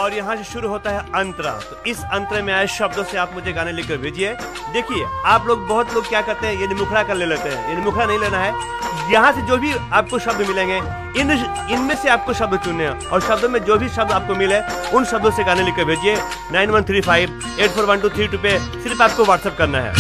और यहाँ से शुरू होता है अंतरा। तो इस अंतरे में आए शब्दों से आप मुझे गाने लिखकर भेजिए। देखिए आप लोग, बहुत लोग क्या करते हैं, ये मुखड़ा कर ले लेते हैं। ये मुखड़ा नहीं लेना है। यहाँ से जो भी आपको शब्द मिलेंगे, इनमें से आपको शब्द चुनने हैं और शब्दों में जो भी शब्द आपको मिले उन शब्दों से गाने लिखकर भेजिए। 9135841232 पे सिर्फ आपको व्हाट्सएप करना है।